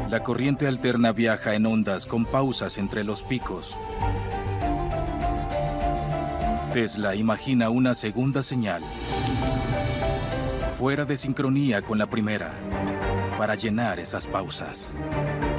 La corriente alterna viaja en ondas con pausas entre los picos. Tesla imagina una segunda señal, fuera de sincronía con la primera, para llenar esas pausas.